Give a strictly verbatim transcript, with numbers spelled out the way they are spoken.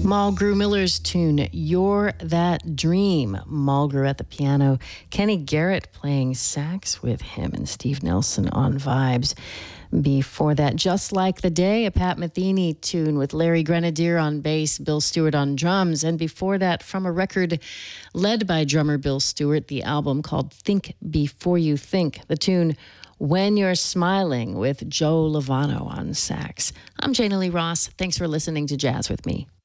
Mulgrew Miller's tune, You're That Dream. Mulgrew at the piano, Kenny Garrett playing sax with him, and Steve Nelson on vibes. Before that, Just Like the Day, a Pat Metheny tune with Larry Grenadier on bass, Bill Stewart on drums. And before that, from a record led by drummer Bill Stewart, the album called Think Before You Think, the tune When You're Smiling with Joe Lovano on sax. I'm Jana Lee Ross. Thanks for listening to Jazz with Me.